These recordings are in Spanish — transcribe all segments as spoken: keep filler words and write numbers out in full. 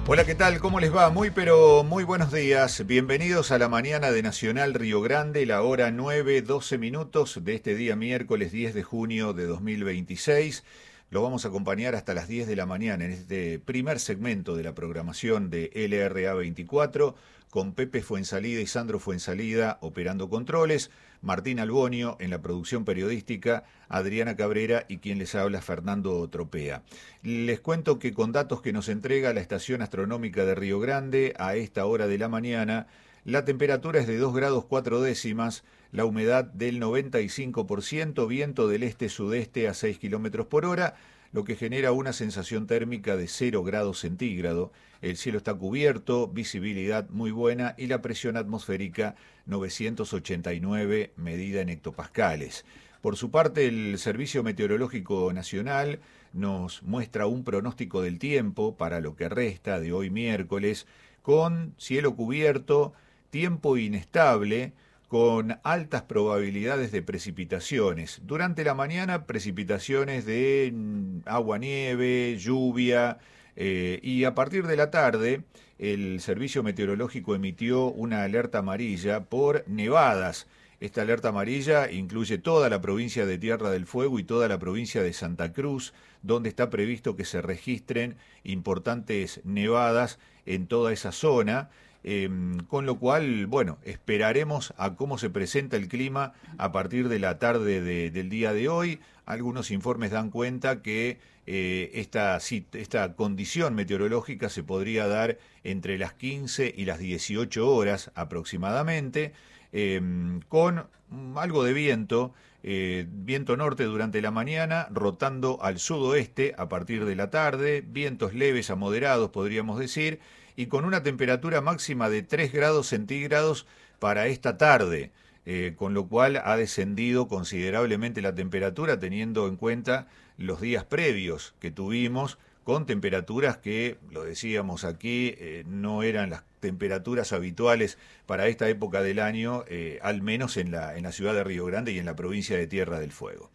Hola, ¿qué tal? ¿Cómo les va? Muy pero muy buenos días. Bienvenidos a la mañana de Nacional Río Grande, la hora nueve, doce minutos de este día miércoles diez de junio de dos mil veintiséis. Lo vamos a acompañar hasta las diez de la mañana en este primer segmento de la programación de L R A veinticuatro, con Pepe Fuensalida y Sandro Fuensalida operando controles, Martín Albonio en la producción periodística, Adriana Cabrera y quien les habla, Fernando Tropea. Les cuento que con datos que nos entrega la Estación Astronómica de Río Grande a esta hora de la mañana, la temperatura es de dos grados cuatro décimas, la humedad del noventa y cinco por ciento, viento del este-sudeste a seis kilómetros por hora, lo que genera una sensación térmica de cero grados centígrados. El cielo está cubierto, visibilidad muy buena y la presión atmosférica novecientos ochenta y nueve medida en hectopascales. Por su parte, el Servicio Meteorológico Nacional nos muestra un pronóstico del tiempo para lo que resta de hoy miércoles, con cielo cubierto, tiempo inestable, con altas probabilidades de precipitaciones. Durante la mañana, precipitaciones de agua-nieve, lluvia, eh, y a partir de la tarde, el Servicio Meteorológico emitió una alerta amarilla por nevadas. Esta alerta amarilla incluye toda la provincia de Tierra del Fuego y toda la provincia de Santa Cruz, donde está previsto que se registren importantes nevadas en toda esa zona. Eh, con lo cual, bueno, esperaremos a cómo se presenta el clima a partir de la tarde de, del día de hoy. Algunos informes dan cuenta que eh, esta, esta condición meteorológica se podría dar entre las quince y las dieciocho horas aproximadamente, eh, con algo de viento, eh, viento norte durante la mañana, rotando al sudoeste a partir de la tarde, vientos leves a moderados podríamos decir, y con una temperatura máxima de tres grados centígrados para esta tarde, eh, con lo cual ha descendido considerablemente la temperatura teniendo en cuenta los días previos que tuvimos, con temperaturas que, lo decíamos aquí, eh, no eran las temperaturas habituales para esta época del año, eh, al menos en la, en la ciudad de Río Grande y en la provincia de Tierra del Fuego.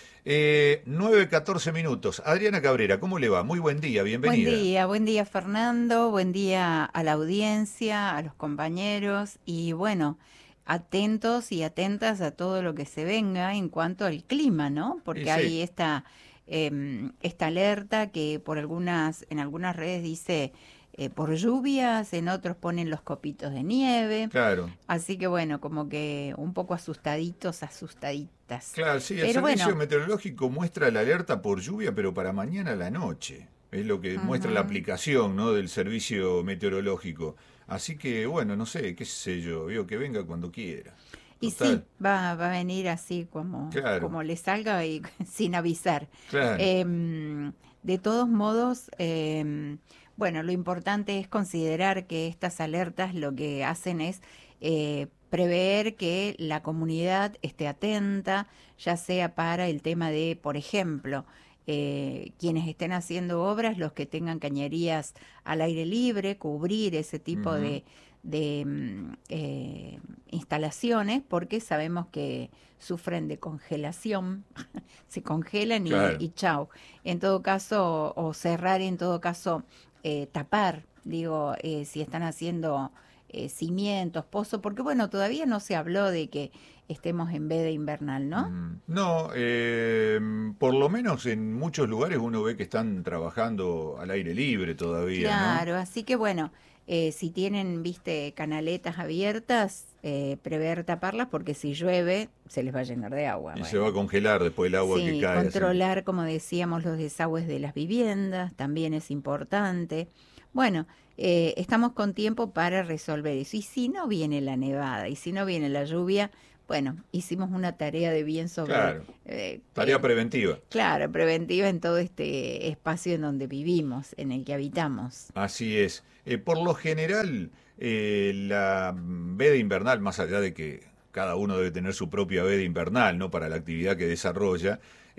Eh, nueve, catorce minutos. Adriana Cabrera, ¿cómo le va? Muy buen día, bienvenida. Buen día, buen día Fernando, buen día a la audiencia, a los compañeros y bueno, atentos y atentas a todo lo que se venga en cuanto al clima, ¿no? Porque Sí, hay sí. esta, em, esta alerta que por algunas, en algunas redes dice eh, por lluvias, en otros ponen los copitos de nieve, Claro. así que bueno, como que un poco asustaditos, asustaditas. Claro, sí, el Pero servicio bueno, meteorológico muestra la alerta por lluvia, pero para mañana a la noche. Es lo que muestra la ujú. aplicación, ¿no?, del servicio meteorológico. Así que, bueno, no sé, qué sé yo, veo que venga cuando quiera. Y sí, Total. va, va a venir así como, Claro, como le salga y sin avisar. claro. Em, de todos modos, em, bueno, lo importante es considerar que estas alertas lo que hacen es eh, prever que la comunidad esté atenta, ya sea para el tema de, por ejemplo, eh, quienes estén haciendo obras, los que tengan cañerías al aire libre, cubrir ese tipo Ujú, de, de mm, eh, instalaciones, porque sabemos que sufren de congelación, se congelan y, claro. y chau. En todo caso, o cerrar en todo caso, eh, tapar, digo, eh, si están haciendo eh, cimientos, pozos, porque bueno, todavía no se habló de que estemos en veda invernal, ¿no? Mm, No, eh, por lo menos en muchos lugares uno ve que están trabajando al aire libre todavía, ¿no? Claro, así que bueno, eh, si tienen, viste, canaletas abiertas, eh, prever taparlas porque si llueve se les va a llenar de agua. Y se va a Bueno, congelar después el agua que sí, cae así. controlar, como decíamos, los desagües de las viviendas también es importante. Bueno, eh, estamos con tiempo para resolver eso. Y si no viene la nevada, y si no viene la lluvia, bueno, hicimos una tarea de bien sobre, Claro, eh, tarea eh, preventiva. claro, preventiva en todo este espacio en donde vivimos, en el que habitamos. Así es. Eh, por lo general, eh, la veda invernal, más allá de que cada uno debe tener su propia veda invernal, ¿no?, para la actividad que desarrolla,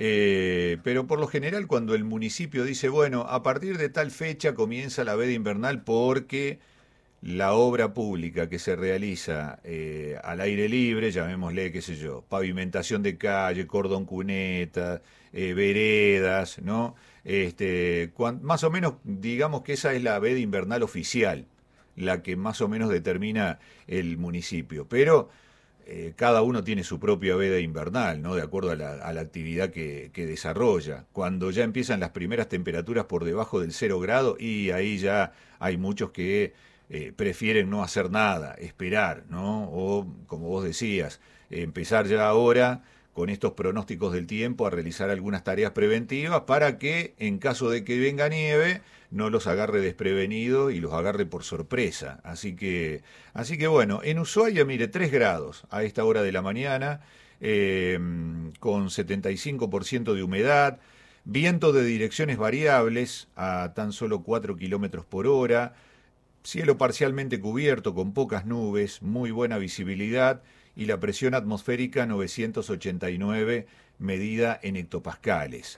eh, pero por lo general cuando el municipio dice, bueno, a partir de tal fecha comienza la veda invernal porque la obra pública que se realiza eh, al aire libre, llamémosle, qué sé yo, pavimentación de calle, cordón cuneta, eh, veredas, ¿no? Este, cuan, más o menos, digamos que esa es la veda invernal oficial, la que más o menos determina el municipio. Pero eh, cada uno tiene su propia veda invernal, ¿no? De acuerdo a la, a la actividad que, que desarrolla. Cuando ya empiezan las primeras temperaturas por debajo del cero grado, y ahí ya hay muchos que eh, prefieren no hacer nada, esperar, ¿no? O, como vos decías, empezar ya ahora con estos pronósticos del tiempo a realizar algunas tareas preventivas para que, en caso de que venga nieve, no los agarre desprevenidos y los agarre por sorpresa. Así que, así que bueno, en Ushuaia, mire, tres grados a esta hora de la mañana, eh, con setenta y cinco por ciento de humedad, viento de direcciones variables a tan solo cuatro kilómetros por hora, cielo parcialmente cubierto con pocas nubes, muy buena visibilidad, y la presión atmosférica novecientos ochenta y nueve medida en hectopascales.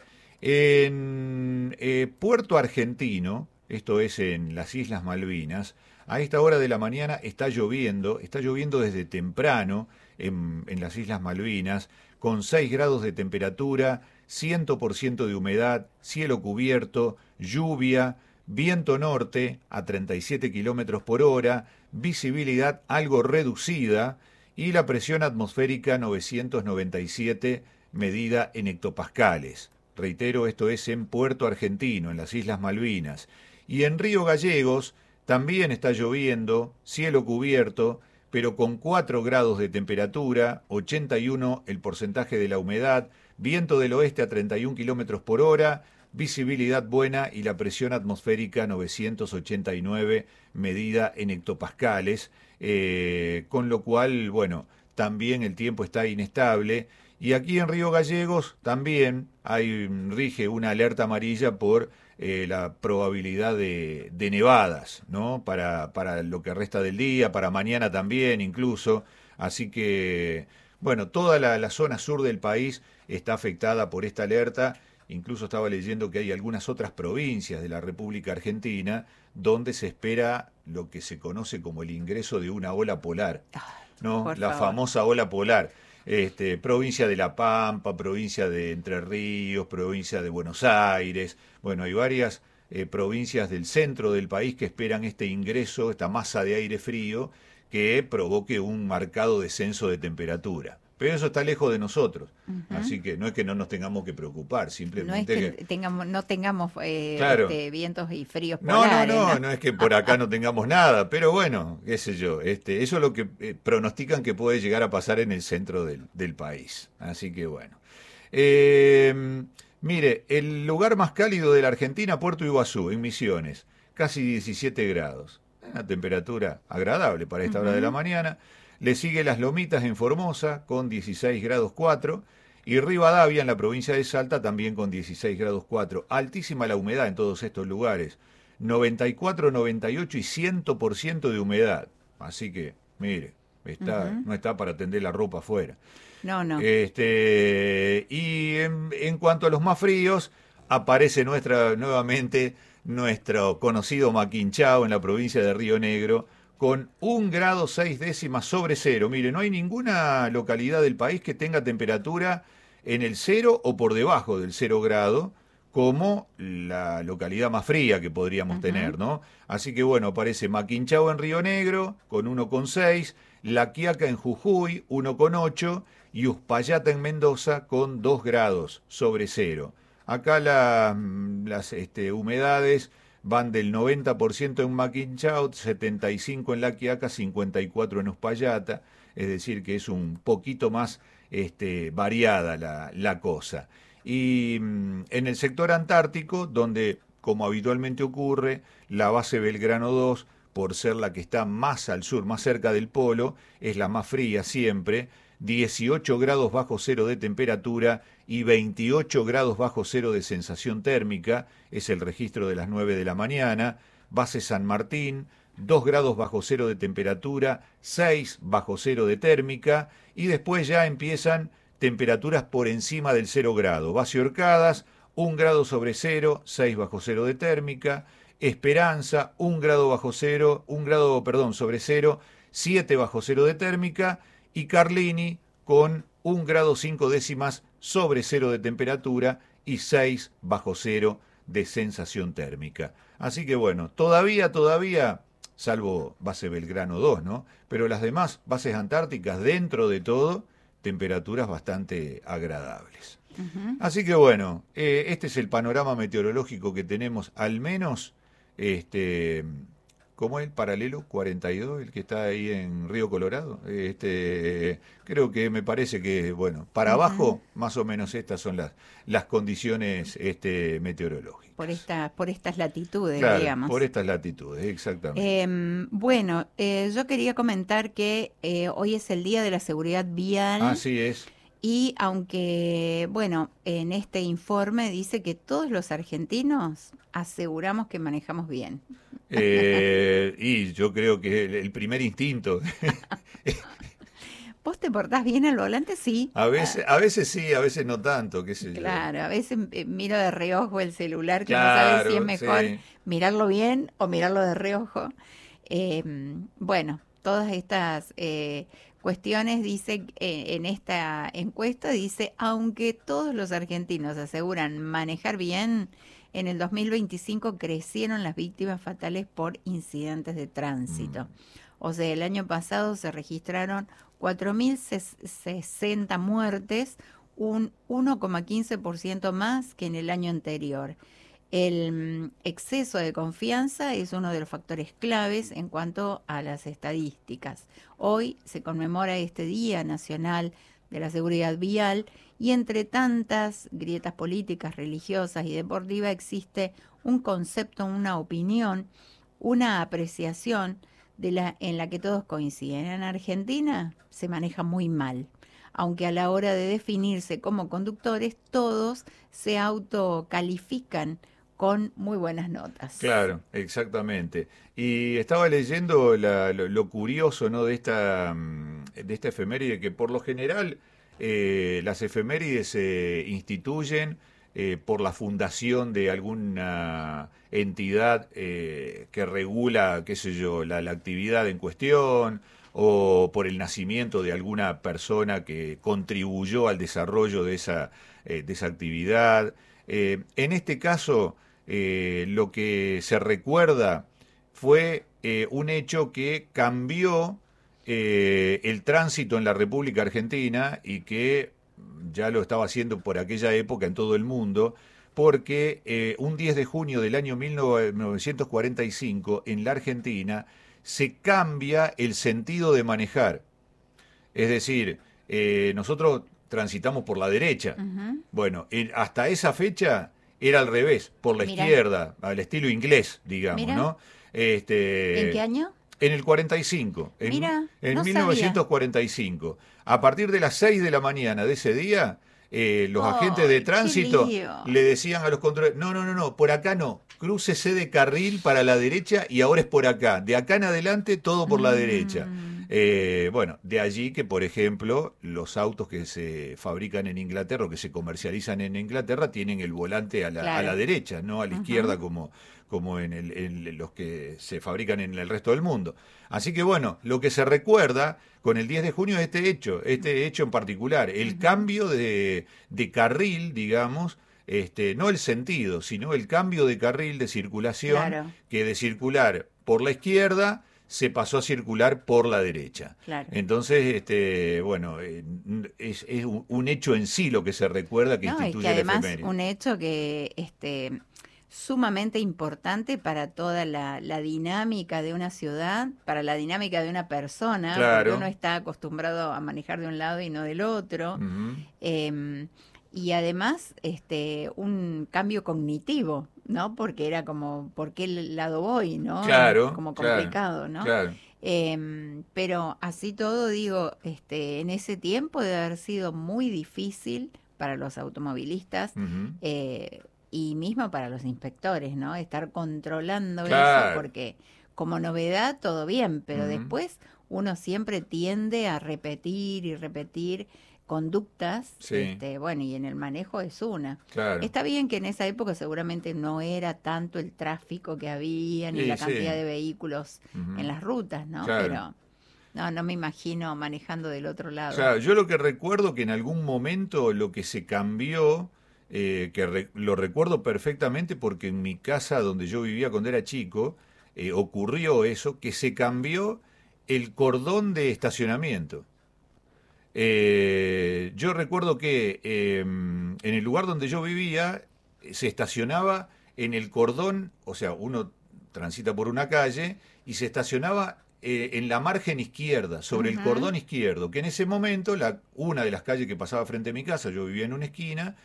En eh, Puerto Argentino, esto es en las Islas Malvinas, a esta hora de la mañana está lloviendo, está lloviendo desde temprano en, en las Islas Malvinas, con seis grados de temperatura, cien por ciento de humedad, cielo cubierto, lluvia, viento norte a treinta y siete kilómetros por hora, visibilidad algo reducida, y la presión atmosférica novecientos noventa y siete medida en hectopascales. Reitero, esto es en Puerto Argentino, en las Islas Malvinas. Y en Río Gallegos también está lloviendo, cielo cubierto, pero con cuatro grados de temperatura, ochenta y uno el porcentaje de la humedad, viento del oeste a treinta y un kilómetros por hora, visibilidad buena y la presión atmosférica novecientos ochenta y nueve medida en hectopascales. Eh, con lo cual, bueno, también el tiempo está inestable, y aquí en Río Gallegos también hay, rige una alerta amarilla por eh, la probabilidad de, de nevadas, ¿no? Para, para lo que resta del día, para mañana también incluso, así que, bueno, toda la, la zona sur del país está afectada por esta alerta. Incluso estaba leyendo que hay algunas otras provincias de la República Argentina donde se espera lo que se conoce como el ingreso de una ola polar, ¿no? Por La favor. famosa ola polar. Este, provincia de La Pampa, provincia de Entre Ríos, provincia de Buenos Aires. Bueno, hay varias eh, provincias del centro del país que esperan este ingreso, esta masa de aire frío que provoque un marcado descenso de temperatura. Pero eso está lejos de nosotros, uh-huh. Así que no es que no nos tengamos que preocupar, simplemente no es que, que tengamos, no tengamos eh, claro. este, vientos y fríos no, polares. No, no, no, no es que por acá no tengamos nada, pero bueno, qué sé yo, este, eso es lo que eh, pronostican que puede llegar a pasar en el centro del, del país. Así que bueno. Eh, mire, el lugar más cálido de la Argentina, Puerto Iguazú, en Misiones, casi diecisiete grados, una temperatura agradable para esta uh-huh. hora de la mañana. Le sigue Las Lomitas en Formosa con dieciséis grados cuatro, y Rivadavia en la provincia de Salta también con dieciséis grados cuatro. Altísima la humedad en todos estos lugares, noventa y cuatro, noventa y ocho y cien por ciento de humedad. Así que, mire, está, uh-huh. no está para tender la ropa afuera. No, no. Este, y en, en cuanto a los más fríos, aparece nuestra nuevamente nuestro conocido Maquinchao en la provincia de Río Negro, con un grado seis décimas sobre cero. Mire, no hay ninguna localidad del país que tenga temperatura en el cero o por debajo del cero grado, como la localidad más fría que podríamos uh-huh. tener, ¿no? Así que bueno, aparece Maquinchao en Río Negro con uno coma seis, La Quiaca en Jujuy uno coma ocho y Uspallata en Mendoza con dos grados sobre cero. Acá la, las este, humedades van del noventa por ciento en Maquinchao, setenta y cinco por ciento en La Quiaca, cincuenta y cuatro por ciento en Uspallata, es decir que es un poquito más este, variada la, la cosa. Y mmm, en el sector antártico, donde, como habitualmente ocurre, la base Belgrano dos, por ser la que está más al sur, más cerca del polo, es la más fría siempre, dieciocho grados bajo cero de temperatura y veintiocho grados bajo cero de sensación térmica, es el registro de las nueve de la mañana. Base San Martín, dos grados bajo cero de temperatura, seis bajo cero de térmica, y después ya empiezan temperaturas por encima del cero grado. Base Orcadas, un grado sobre cero, seis bajo cero de térmica. Esperanza, un grado bajo cero, un grado, perdón, sobre cero, siete bajo cero de térmica, y Carlini con un grado cinco décimas sobre cero de temperatura y seis bajo cero de sensación térmica. Así que bueno, todavía, todavía, salvo base Belgrano dos, ¿no? Pero las demás bases antárticas, dentro de todo, temperaturas bastante agradables. Uh-huh. Así que bueno, eh, este es el panorama meteorológico que tenemos, al menos, este, ¿cómo es el paralelo cuarenta y dos, el que está ahí en Río Colorado? Este, creo que me parece que, bueno, para uh-huh. abajo, más o menos estas son las, las condiciones este, meteorológicas. Por, esta, por estas latitudes, claro, digamos. Por estas latitudes, exactamente. Eh, bueno, eh, yo quería comentar que eh, hoy es el Día de la Seguridad Vial. Así es. Y aunque, bueno, en este informe dice que todos los argentinos aseguramos que manejamos bien. Eh, y yo creo que el, el primer instinto. ¿Vos te portás bien al volante? Sí. A veces, a veces sí, a veces no tanto, qué sé yo. Claro, a veces eh, miro de reojo el celular, que claro, no sabes si es mejor sí. mirarlo bien o mirarlo de reojo. Eh, bueno, todas estas eh, cuestiones, dice, eh, en esta encuesta, dice, aunque todos los argentinos aseguran manejar bien, en el dos mil veinticinco crecieron las víctimas fatales por incidentes de tránsito. Mm. O sea, el año pasado se registraron cuatro mil sesenta muertes, un uno coma quince por ciento más que en el año anterior. El exceso de confianza es uno de los factores claves en cuanto a las estadísticas. Hoy se conmemora este Día Nacional de la Seguridad Vial y entre tantas grietas políticas, religiosas y deportivas existe un concepto, una opinión, una apreciación de la, en la que todos coinciden. En Argentina se maneja muy mal, aunque a la hora de definirse como conductores todos se autocalifican con muy buenas notas. Claro, exactamente. Y estaba leyendo la, lo, lo curioso, ¿no?, de esta, de esta efeméride, que por lo general eh, las efemérides se instituyen Eh, por la fundación de alguna entidad eh, que regula, qué sé yo, la, la actividad en cuestión, o por el nacimiento de alguna persona que contribuyó al desarrollo de esa, eh, de esa actividad. Eh, en este caso, eh, lo que se recuerda fue eh, un hecho que cambió eh, el tránsito en la República Argentina y que ya lo estaba haciendo por aquella época en todo el mundo, porque eh, un diez de junio del año mil novecientos cuarenta y cinco, en la Argentina, se cambia el sentido de manejar. Es decir, eh, nosotros transitamos por la derecha. Uh-huh. Bueno, en, hasta esa fecha era al revés, por la Mirá. izquierda, al estilo inglés, digamos, Mirá. ¿no? Este, ¿En qué año? En el cuarenta y cinco, en, Mira, en no mil novecientos cuarenta y cinco. Sabía. A partir de las seis de la mañana de ese día, eh, los oh, agentes de tránsito le decían a los controles, no, no, no, no, por acá no, crúcese de carril para la derecha y ahora es por acá, de acá en adelante todo por mm. la derecha. Eh, bueno, de allí que, por ejemplo, los autos que se fabrican en Inglaterra o que se comercializan en Inglaterra tienen el volante a la, claro. a la derecha, no a la uh-huh. izquierda como, como en, el, en los que se fabrican en el resto del mundo. Así que bueno, lo que se recuerda con el diez de junio es este hecho, este hecho en particular, el uh-huh. cambio de, de carril, digamos, este, no el sentido, sino el cambio de carril de circulación, claro. que de circular por la izquierda se pasó a circular por la derecha. Claro. Entonces, este, bueno, es, es un hecho en sí lo que se recuerda que no, instituye es que la además efeméride. Un hecho que este, sumamente importante para toda la, la dinámica de una ciudad, para la dinámica de una persona, claro. porque uno está acostumbrado a manejar de un lado y no del otro. Uh-huh. Eh, y además, este, un cambio cognitivo, ¿no? Porque era como, ¿por qué lado voy, no? Claro, como complicado, claro, ¿no? Claro. Eh, pero así todo, digo, este, en ese tiempo debe haber sido muy difícil para los automovilistas uh-huh. eh, y mismo para los inspectores, ¿no? Estar controlando claro. eso, porque como novedad todo bien, pero uh-huh. después uno siempre tiende a repetir y repetir conductas, Sí. este, bueno, y en el manejo es una. Claro. Está bien que en esa época seguramente no era tanto el tráfico que había, ni Sí, la sí. cantidad de vehículos Ujú. en las rutas, ¿no? Claro. Pero no, no me imagino manejando del otro lado. Claro, yo lo que recuerdo que en algún momento lo que se cambió, eh, que re- lo recuerdo perfectamente porque en mi casa donde yo vivía cuando era chico, eh, ocurrió eso, que se cambió el cordón de estacionamiento. Eh, yo recuerdo que eh, en el lugar donde yo vivía eh, se estacionaba en el cordón, o sea, uno transita por una calle y se estacionaba eh, en la margen izquierda, sobre el Ujú, cordón izquierdo, que en ese momento la, una de las calles que pasaba frente a mi casa, yo vivía en una esquina,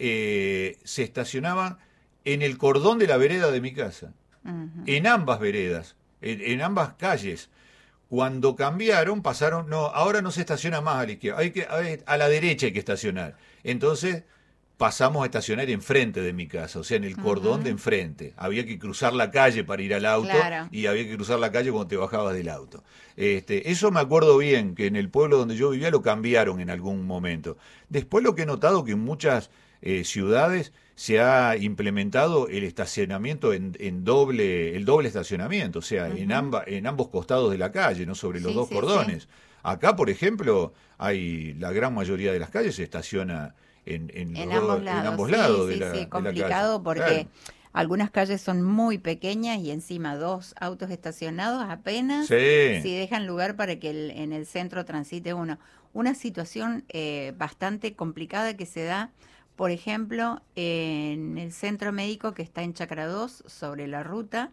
eh, se estacionaba en el cordón de la vereda de mi casa, ujú. en ambas veredas, en, en ambas calles. Cuando cambiaron, pasaron, no, ahora no se estaciona más a la izquierda, hay que, a la derecha hay que estacionar. Entonces pasamos a estacionar enfrente de mi casa, o sea, en el cordón de Ujú, enfrente. Había que cruzar la calle para ir al auto claro. y había que cruzar la calle cuando te bajabas del auto. Este, eso me acuerdo bien, que en el pueblo donde yo vivía lo cambiaron en algún momento. Después lo que he notado que en muchas eh, ciudades se ha implementado el estacionamiento en, en doble, el doble estacionamiento, o sea, en, Ujú. amba, en ambos costados de la calle, no sobre los Sí, dos sí, sí. cordones. Acá, por ejemplo, hay la gran mayoría de las calles se estaciona en, en, los En ambos dos, en lados, ambos sí, lados de sí, la, sí, de la calle. complicado Claro, porque algunas calles son muy pequeñas y encima dos autos estacionados apenas sí. si dejan lugar para que el- en el centro transite uno. Una situación eh, bastante complicada que se da, por ejemplo, en el centro médico que está en Chacra dos, sobre la ruta,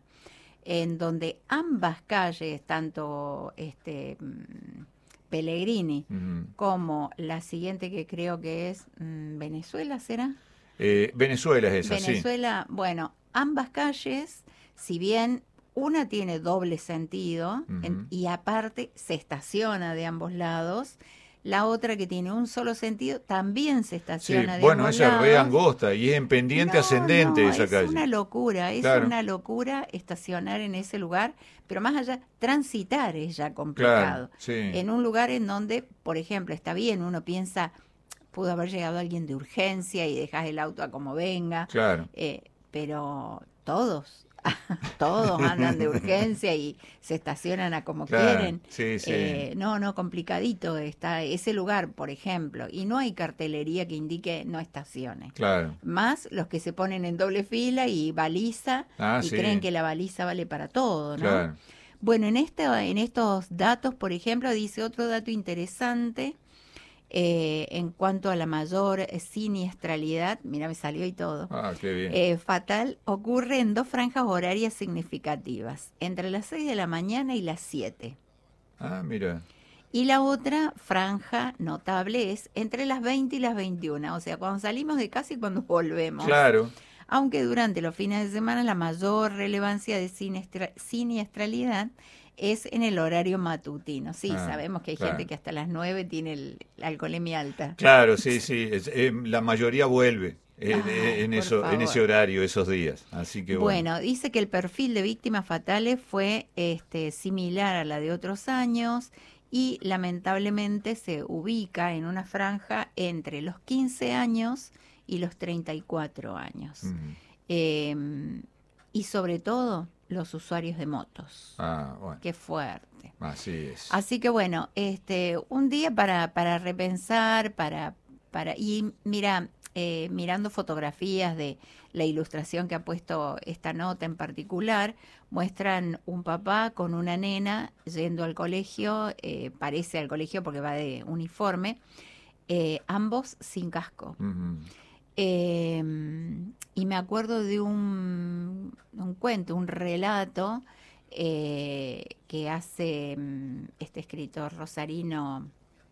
en donde ambas calles, tanto este mm, Pellegrini Ujú. como la siguiente que creo que es mm, Venezuela, ¿será? Eh, Venezuela es esa, sí. Venezuela, bueno, ambas calles, si bien una tiene doble sentido en- Ujú. y aparte se estaciona de ambos lados, la otra que tiene un solo sentido también se Sí, estaciona de bueno, ambos esa es re lados. angosta y es en pendiente No, ascendente no, esa es calle. una locura, es Claro, una locura estacionar en ese lugar, pero más allá, transitar es ya claro, complicado. sí, En un lugar en donde, por ejemplo, está bien, uno piensa, pudo haber llegado alguien de urgencia y dejas el auto a como venga, claro. eh, pero todos, todos andan de urgencia y se estacionan a como Claro, quieren. sí, sí, Eh, no, no, complicadito está ese lugar, por ejemplo, y no hay cartelería que indique no estacione. claro. Más los que se ponen en doble fila y baliza Ah, y creen sí, que la baliza vale para todo, ¿no? claro. Bueno, en, este, en estos datos, por ejemplo, dice otro dato interesante eh, en cuanto a la mayor eh, siniestralidad, mira, me salió y todo, Ah, qué bien. eh, fatal, ocurre en dos franjas horarias significativas, entre las seis de la mañana y las siete. Ah, mira, Y la otra franja notable es entre las veinte y las veintiuna, o sea, cuando salimos de casa y cuando volvemos. claro, Aunque durante los fines de semana la mayor relevancia de sinestra- siniestralidad es en el horario matutino. Sí, ah, sabemos que hay gente claro. que hasta las nueve tiene el- la alcoholemia alta. Claro, sí, sí, es- eh, la mayoría vuelve en, Ay, en por eso, en ese favor. horario, esos días. Así que bueno, Bueno, dice que el perfil de víctimas fatales fue este, similar a la de otros años y lamentablemente se ubica en una franja entre los quince años y los treinta y cuatro años. ujú. Em, y sobre todo los usuarios de motos. Ah, bueno, Qué fuerte. así es. Así que bueno, este, un día para, para repensar, para, para, y mira, eh, mirando fotografías de la ilustración que ha puesto esta nota en particular, muestran un papá con una nena yendo al colegio, eh, parece al colegio porque va de uniforme, eh, ambos sin casco. Ujú. Eh, y me acuerdo de un, un cuento, un relato eh, que hace mm, este escritor rosarino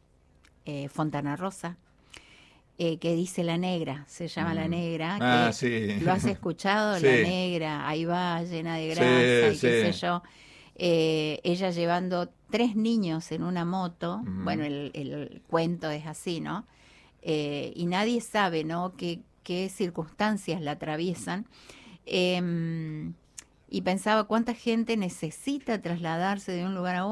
eh, Fontana Rosa, eh, que dice La Negra, se llama La Mm. Negra, Ah, que sí. lo has escuchado, La Sí, Negra, ahí va, llena de grasa sí, y qué sé sí. yo. Eh, ella llevando tres niños en una moto, bueno, Ujú. el, el cuento es así, ¿no? Eh, y nadie sabe, ¿no? qué, qué circunstancias la atraviesan. Eh, y pensaba cuánta gente necesita trasladarse de un lugar a